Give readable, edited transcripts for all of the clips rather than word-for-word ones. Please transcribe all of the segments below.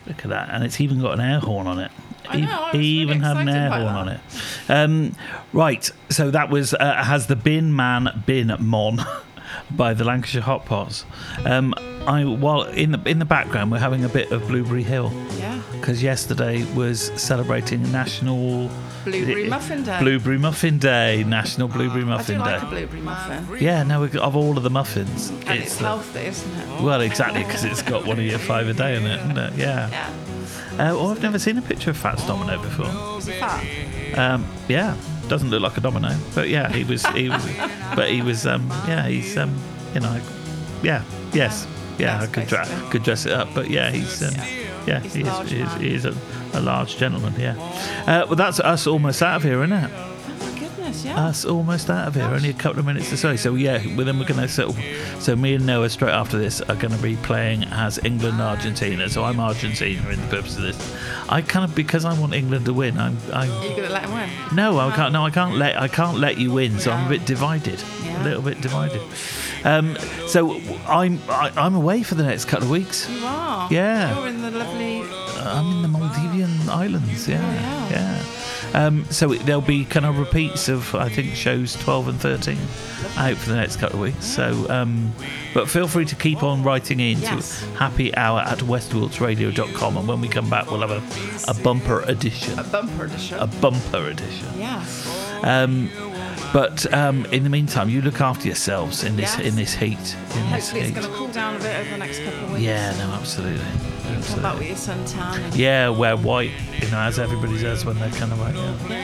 Look at that. And it's even got an air horn on it. I know, I was He really even had an excited air by horn that. on it. Right, so that was Has the Bin Man Bin Mon by the Lancashire Hot Pots. While in the background, we're having a bit of Blueberry Hill. Yeah. Because yesterday was celebrating National Blueberry Muffin Day. Blueberry Muffin Day, National Blueberry I do Muffin like Day. a blueberry muffin. Yeah, no, of all of the muffins, And it's the- healthy, isn't it? well, exactly, because it's got one of your 5 a day in it, isn't it? Yeah. Yeah. I've never seen a picture of Fats Domino before. Is it fat? Yeah, doesn't look like a domino, but yeah, he was, yeah, he's, yeah, yes, yeah, I That's could dress it up, but yeah, he's He's a large man. he is a large gentleman, yeah. Well, that's us almost out of here, isn't it? Oh my goodness, yeah. Us almost out of here. Only a couple of minutes to say. So yeah, well, then we're going to so me and Noah straight after this are going to be playing as England Argentina. So I'm Argentina in the purpose of this. I kind of, because I want England to win. Are you going to let him win? No, I can't. No, I can't let you win. So I'm a bit divided. Yeah. A little bit divided. So I'm away for the next couple of weeks. You are? Yeah. You're in the lovely... I'm in the Maldivian Islands. Yeah. Oh, yeah. So there'll be kind of repeats of, I think, shows 12 and 13 out for the next couple of weeks. So, but feel free to keep on writing in Yes. to happyhour@westwiltsradio.com, and when we come back, we'll have a bumper edition. A bumper edition. A bumper edition. Yeah. But in the meantime, you look after yourselves in this Yes. in this heat. Hopefully it's going to cool down a bit over the next couple of weeks. Yeah, no, absolutely. Come back with your suntan. And... Yeah, wear white, as everybody does when they're kind of like,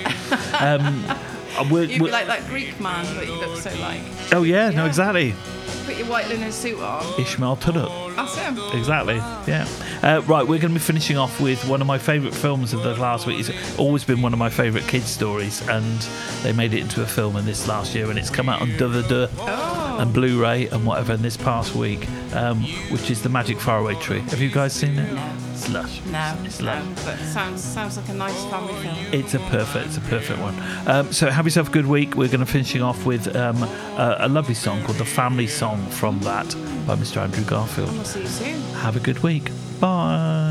You'd be like that Greek man that you look so like. oh yeah, no, Yeah. exactly. Put your white linen suit on. Ishmael Tuduk. That's him. Exactly, yeah. Right, we're going to be finishing off with one of my favourite films of the last week. It's always been one of my favourite kids' stories, and they made it into a film in this last year, and it's come out on DVD and Blu-ray and whatever in this past week, which is The Magic Faraway Tree. Have you guys seen it? No. It's lush. No, It's lush. but sounds like a nice family film. It's a perfect one. So have yourself a good week. We're going to finishing off with a lovely song called The Family Song from that by Mr. Andrew Garfield. We'll see you soon. Have a good week. Bye.